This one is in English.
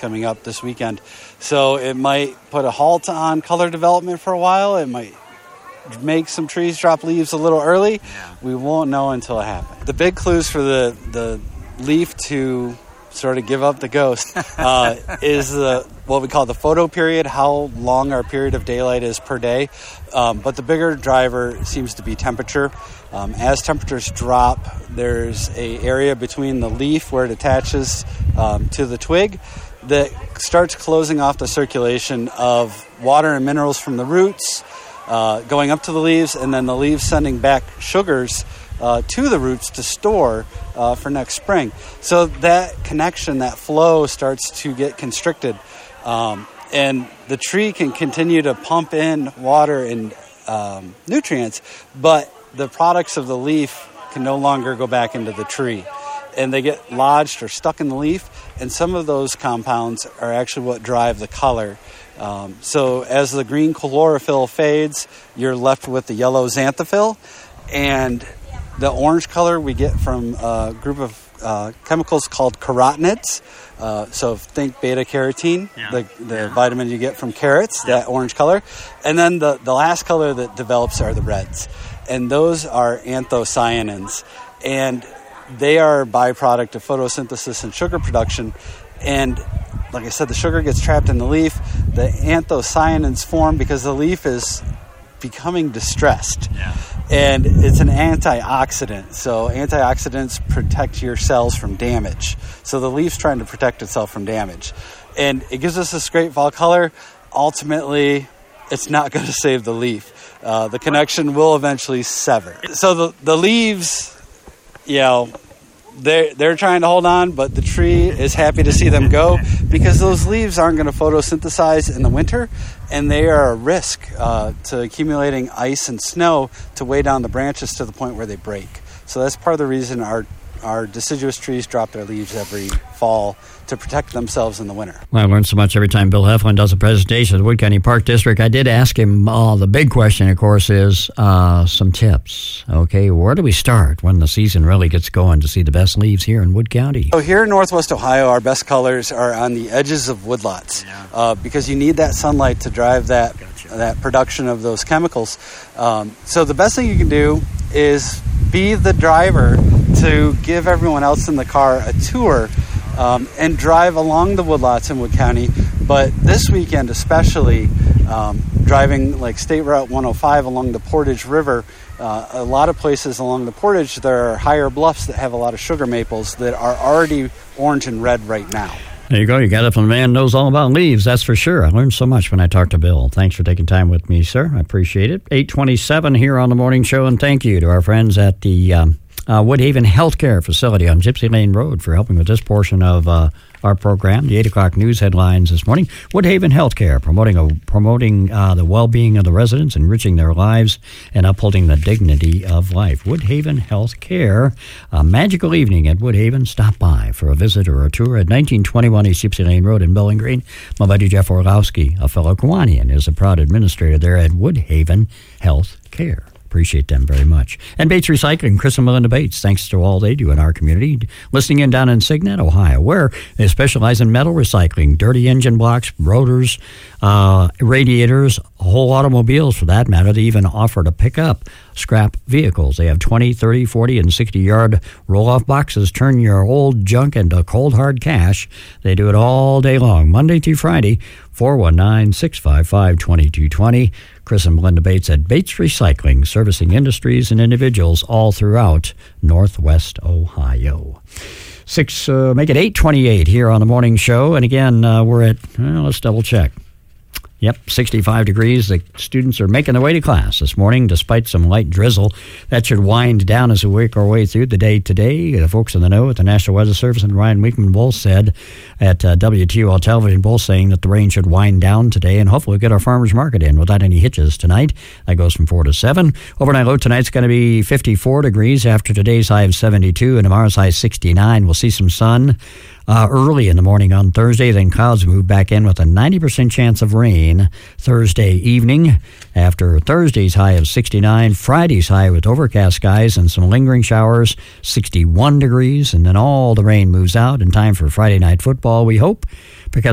coming up this weekend. So it might put a halt on color development for a while. It might make some trees drop leaves a little early. Yeah. We won't know until it happens. The big clues for the leaf to sort of give up the ghost is what we call the photo period, how long our period of daylight is per day. But the bigger driver seems to be temperature. As temperatures drop, there's an area between the leaf where it attaches to the twig that starts closing off the circulation of water and minerals from the roots, going up to the leaves, and then the leaves sending back sugars to the roots to store for next spring. So that connection, that flow starts to get constricted. And the tree can continue to pump in water and nutrients, but the products of the leaf can no longer go back into the tree. And they get lodged or stuck in the leaf, and some of those compounds are actually what drive the color. So as the green chlorophyll fades, you're left with the yellow xanthophyll, and the orange color we get from a group of chemicals called carotenoids. So think beta-carotene, the vitamin you get from carrots, that orange color. And then the last color that develops are the reds. And those are anthocyanins. And they are a byproduct of photosynthesis and sugar production. And like I said, the sugar gets trapped in the leaf. The anthocyanins form because the leaf is becoming distressed. Yeah. And it's an antioxidant. So antioxidants protect your cells from damage. So the leaf's trying to protect itself from damage. And it gives us this great fall color. Ultimately, it's not going to save the leaf. The connection will eventually sever. So the leaves, they're trying to hold on, but the tree is happy to see them go because those leaves aren't going to photosynthesize in the winter, and they are a risk to accumulating ice and snow to weigh down the branches to the point where they break. So that's part of the reason our deciduous trees drop their leaves every fall to protect themselves in the winter. Well, I learn so much every time Bill Heflin does a presentation at the Wood County Park District. I did ask him, the big question, of course, is some tips. Okay, where do we start when the season really gets going to see the best leaves here in Wood County? So here in Northwest Ohio, our best colors are on the edges of woodlots because you need that sunlight to drive that production of those chemicals. So the best thing you can do is be the driver to give everyone else in the car a tour and drive along the woodlots in Wood County. But this weekend especially, driving like State Route 105 along the Portage River, a lot of places along the Portage, there are higher bluffs that have a lot of sugar maples that are already orange and red right now. There you go. You got it from the man who knows all about leaves, that's for sure. I learned so much when I talked to Bill. Thanks for taking time with me, sir. I appreciate it. 8:27 here on the morning show, and thank you to our friends at the Woodhaven Healthcare Facility on Gypsy Lane Road for helping with this portion of our program. The 8 o'clock news headlines this morning. Woodhaven Healthcare, promoting the well-being of the residents, enriching their lives, and upholding the dignity of life. Woodhaven Healthcare, a magical evening at Woodhaven. Stop by for a visit or a tour at 1921 East Gypsy Lane Road in Bowling Green. My buddy Jeff Orlowski, a fellow Kiwanian, is a proud administrator there at Woodhaven Healthcare. Appreciate them very much. And Bates Recycling, Chris and Melinda Bates, thanks to all they do in our community. Listening in down in Signet, Ohio, where they specialize in metal recycling, dirty engine blocks, rotors, radiators, whole automobiles for that matter. They even offer to pick up scrap vehicles. They have 20, 30, 40, and 60-yard roll-off boxes. Turn your old junk into cold, hard cash. They do it all day long, Monday through Friday, 419-655-2220. Chris and Melinda Bates at Bates Recycling, servicing industries and individuals all throughout Northwest Ohio. Make it 8:28 here on the morning show. And again, we're at, let's double check. Yep, 65 degrees. The students are making their way to class this morning, despite some light drizzle. That should wind down as we work our way through the day today. The folks in the know at the National Weather Service and Ryan Weekman both said at WTOL Television, both saying that the rain should wind down today, and hopefully we'll get our farmers market in without any hitches tonight. That goes from 4 to 7. Overnight low tonight's going to be 54 degrees after today's high of 72, and tomorrow's high 69. We'll see some sun early in the morning on Thursday, then clouds move back in with a 90% chance of rain Thursday evening. After Thursday's high of 69, Friday's high with overcast skies and some lingering showers, 61 degrees, and then all the rain moves out in time for Friday night football, we hope, because